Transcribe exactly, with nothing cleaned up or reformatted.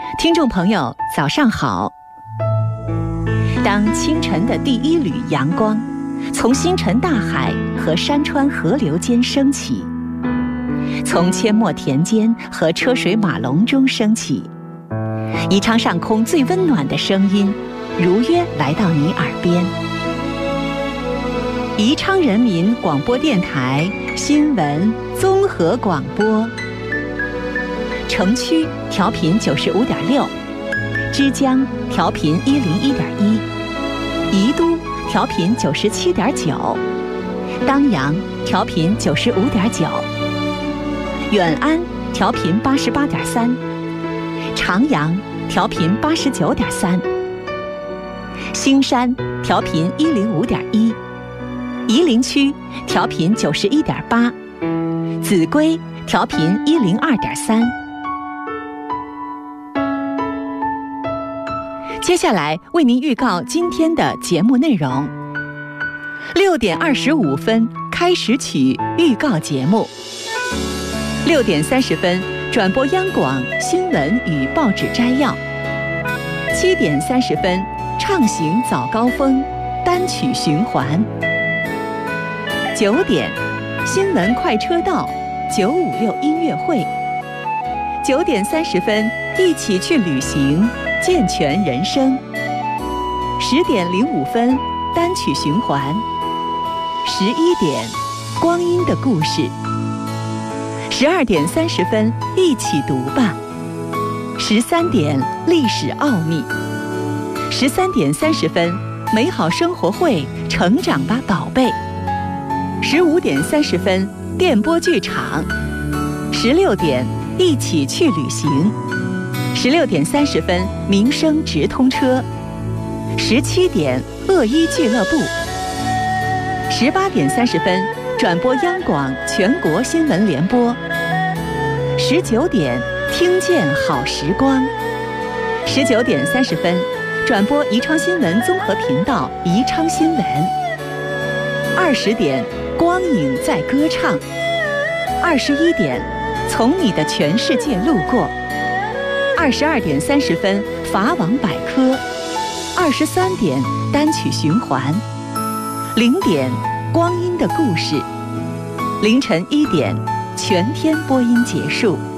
听众朋友，早上好。当清晨的第一缕阳光从星辰大海和山川河流间升起，从阡陌田间和车水马龙中升起，宜昌上空最温暖的声音如约来到你耳边。宜昌人民广播电台新闻综合广播，城区调频九十五点六，枝江调频一零一点一，宜都调频九十七点九，当阳调频九十五点九，远安调频八十八点三，长阳调频八十九点三，兴山调频一零五点一，夷陵区调频九十一点八，秭归调频一零二点三。接下来为您预告今天的节目内容。六点二十五分开始曲预告节目，六点三十分转播央广新闻与报纸摘要，七点三十分畅行早高峰单曲循环，九点新闻快车道九五六音乐会，九点三十分一起去旅行健全人生，十点零五分单曲循环，十一点光阴的故事，十二点三十分一起读吧，十三点历史奥秘，十三点三十分美好生活会成长吧宝贝，十五点三十分电波剧场，十六点一起去旅行，十六点三十分民生直通车，十七点恶医俱乐部，十八点三十分转播央广全国新闻联播，十九点听见好时光，十九点三十分转播宜昌新闻综合频道宜昌新闻，二十点光影在歌唱，二十一点从你的全世界路过，二十二点三十分法网百科，二十三点单曲循环，零点光阴的故事，凌晨一点全天播音结束。